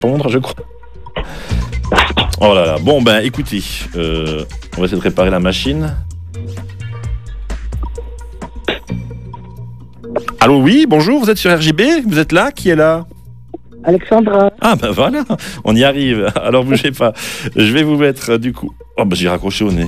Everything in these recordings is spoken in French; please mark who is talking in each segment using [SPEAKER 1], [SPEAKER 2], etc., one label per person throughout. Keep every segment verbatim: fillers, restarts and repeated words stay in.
[SPEAKER 1] répondre, je crois. Oh là là. Bon, ben écoutez, euh, on va essayer de réparer la machine. Allô, oui, bonjour, vous êtes sur R J B? Vous êtes là? Qui est là?
[SPEAKER 2] Alexandra.
[SPEAKER 1] Ah ben voilà, on y arrive. Alors bougez pas. Je vais vous mettre euh, du coup... Oh ben j'ai raccroché au nez.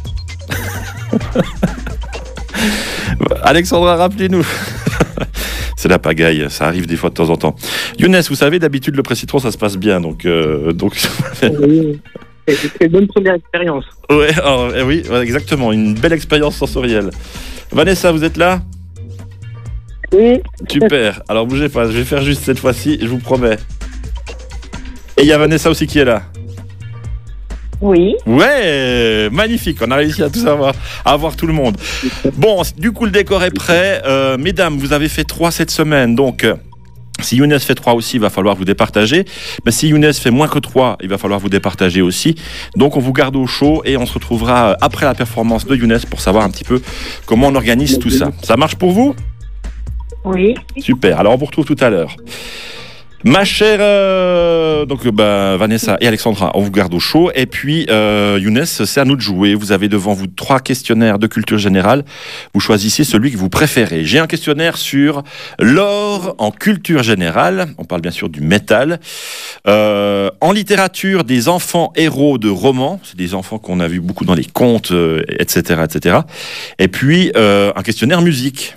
[SPEAKER 1] Alexandra, rappelez-nous. C'est la pagaille, ça arrive des fois de temps en temps. Younes, vous savez, d'habitude le pré-citron ça se passe bien, donc... Euh, donc...
[SPEAKER 2] Oui, c'est une bonne première expérience.
[SPEAKER 1] Ouais, alors, eh oui, exactement, une belle expérience sensorielle. Vanessa, vous êtes là?
[SPEAKER 2] Oui.
[SPEAKER 1] Super, alors bougez pas, je vais faire juste cette fois-ci, je vous promets. Et il y a Vanessa aussi qui est là.
[SPEAKER 3] Oui.
[SPEAKER 1] Ouais, magnifique, on a réussi à tout avoir, à avoir tout le monde. Bon, du coup le décor est prêt. Euh, mesdames, vous avez fait trois cette semaine, donc euh, si Younes fait trois aussi, il va falloir vous départager. Mais si Younes fait moins que trois, il va falloir vous départager aussi. Donc on vous garde au chaud et on se retrouvera après la performance de Younes pour savoir un petit peu comment on organise tout ça. Ça marche pour vous?
[SPEAKER 3] Oui.
[SPEAKER 1] Super, alors on vous retrouve tout à l'heure. Ma chère euh, donc, bah, Vanessa et Alexandra, on vous garde au chaud. Et puis, euh, Younes, c'est à nous de jouer. Vous avez devant vous trois questionnaires de culture générale. Vous choisissez celui que vous préférez. J'ai un questionnaire sur l'or en culture générale. On parle bien sûr du métal. Euh, en littérature, des enfants héros de romans. C'est des enfants qu'on a vu beaucoup dans les contes, euh, et cetera, et cetera. Et puis, euh, un questionnaire musique.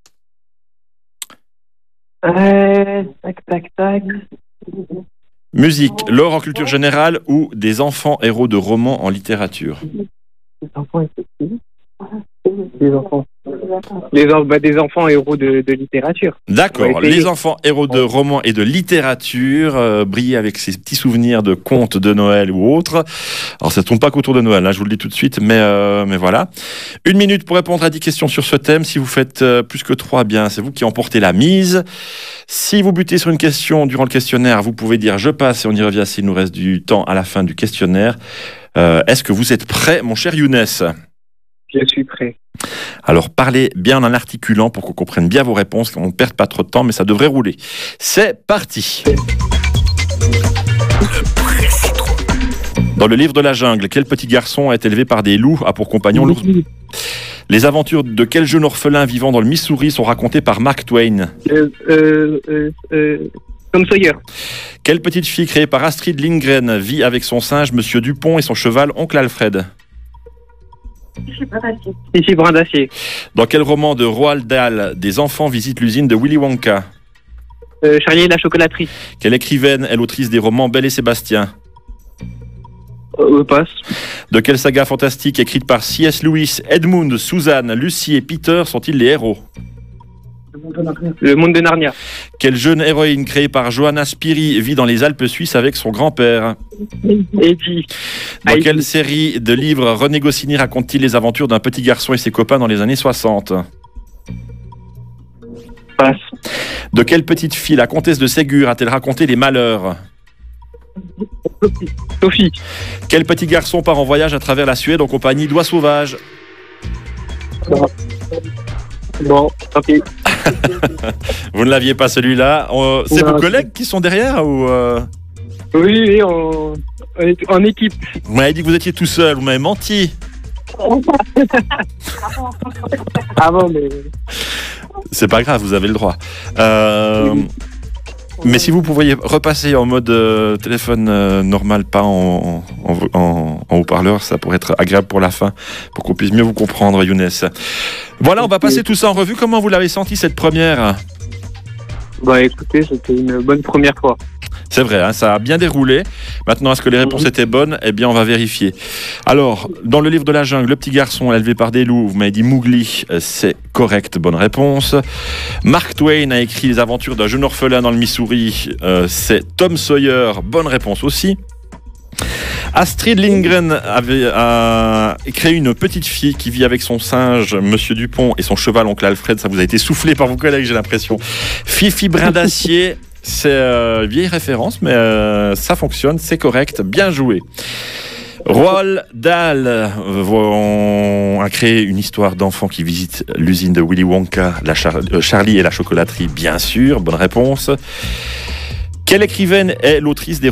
[SPEAKER 2] Euh, tac, tac, tac.
[SPEAKER 1] Musique, l'or en culture générale ou des enfants héros de romans en littérature?
[SPEAKER 2] Des enfants et petits. Des enfants. Des, en- bah, des enfants héros de, de littérature.
[SPEAKER 1] D'accord,
[SPEAKER 2] On va essayer.
[SPEAKER 1] les enfants héros de romans et de littérature, euh, briller avec ces petits souvenirs de contes de Noël ou autres. Alors ça ne tourne pas qu'autour de Noël, hein, je vous le dis tout de suite, mais, euh, mais voilà. Une minute pour répondre à dix questions sur ce thème. Si vous faites euh, plus que trois, eh bien c'est vous qui emportez la mise. Si vous butez sur une question durant le questionnaire, vous pouvez dire je passe et on y revient s'il nous reste du temps à la fin du questionnaire. Euh, est-ce que vous êtes prêt, mon cher Younes?
[SPEAKER 2] Je suis prêt.
[SPEAKER 1] Alors parlez bien en articulant pour qu'on comprenne bien vos réponses, qu'on ne perde pas trop de temps, mais ça devrait rouler. C'est parti. Dans le livre de la jungle, quel petit garçon est élevé par des loups, a pour compagnon l'ours? Les aventures de quel jeune orphelin vivant dans le Missouri sont racontées par Mark Twain?
[SPEAKER 2] Euh, euh, euh, euh, Tom Sawyer.
[SPEAKER 1] Quelle petite fille créée par Astrid Lindgren vit avec son singe Monsieur Dupont et son cheval Oncle Alfred?
[SPEAKER 2] Ici, Brin d'Acier.
[SPEAKER 1] Dans quel roman de Roald Dahl des enfants visitent l'usine de Willy Wonka?
[SPEAKER 2] Euh, Charlie et la chocolaterie.
[SPEAKER 1] Quelle écrivaine est l'autrice des romans Belle et Sébastien?
[SPEAKER 2] Euh, passe.
[SPEAKER 1] De quelle saga fantastique écrite par C S Lewis, Edmund, Suzanne, Lucie et Peter sont-ils les héros?
[SPEAKER 2] Le monde de Narnia.
[SPEAKER 1] Quelle jeune héroïne créée par Johanna Spiri vit dans les Alpes suisses avec son grand-père?
[SPEAKER 2] Eddie.
[SPEAKER 1] Dans
[SPEAKER 2] Heidi.
[SPEAKER 1] quelle série de livres René Goscinny raconte-t-il les aventures d'un petit garçon et ses copains dans les années soixante?
[SPEAKER 2] Passe.
[SPEAKER 1] De quelle petite fille la comtesse de Ségur a-t-elle raconté les malheurs?
[SPEAKER 2] Sophie.
[SPEAKER 1] Quel petit garçon part en voyage à travers la Suède en compagnie d'oies sauvages?
[SPEAKER 2] Bon, tant pis.
[SPEAKER 1] Vous ne l'aviez pas celui-là. Euh, c'est
[SPEAKER 2] Non,
[SPEAKER 1] vos
[SPEAKER 2] c'est-
[SPEAKER 1] collègues qui sont derrière ou euh...
[SPEAKER 2] Oui, oui, on, on est en équipe.
[SPEAKER 1] Vous m'avez dit que vous étiez tout seul, vous m'avez menti.
[SPEAKER 2] Ah bon, mais...
[SPEAKER 1] C'est pas grave, vous avez le droit. Euh, mais si vous pouviez repasser en mode euh, téléphone euh, normal, pas en, en, en- en haut-parleur, ça pourrait être agréable pour la fin, pour qu'on puisse mieux vous comprendre, Younes. Voilà, on va passer tout ça en revue. Comment vous l'avez senti cette première?
[SPEAKER 2] Bah écoutez, c'était une bonne première fois.
[SPEAKER 1] C'est vrai, hein, ça a bien déroulé. Maintenant, est-ce que les réponses étaient bonnes? Eh bien, on va vérifier. Alors, dans le livre de la jungle, le petit garçon élevé par des loups, vous m'avez dit Mowgli, euh, c'est correct, bonne réponse. Mark Twain a écrit les aventures d'un jeune orphelin dans le Missouri, euh, c'est Tom Sawyer, bonne réponse aussi. Astrid Lindgren avait a créé une petite fille qui vit avec son singe Monsieur Dupont et son cheval Oncle Alfred. Ça vous a été soufflé par vos collègues, j'ai l'impression. Fifi Brin d'Acier, c'est euh, une vieille référence, mais euh, ça fonctionne, c'est correct, bien joué. Roald Dahl euh, a créé une histoire d'enfant qui visite l'usine de Willy Wonka, la Char- euh, Charlie et la chocolaterie, bien sûr, bonne réponse. Quelle écrivaine est l'autrice des